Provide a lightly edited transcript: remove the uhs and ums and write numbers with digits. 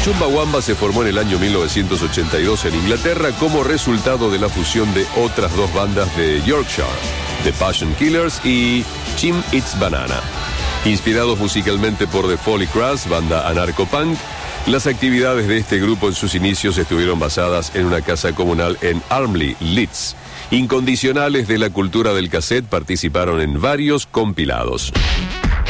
Chumbawamba se formó en el año 1982 en Inglaterra como resultado de la fusión de otras dos bandas de Yorkshire, The Passion Killers y Jim Eats Banana. Inspirados musicalmente por The Folly Crass, banda anarcopunk, las actividades de este grupo en sus inicios estuvieron basadas en una casa comunal en Armley, Leeds. Incondicionales de la cultura del cassette, participaron en varios compilados.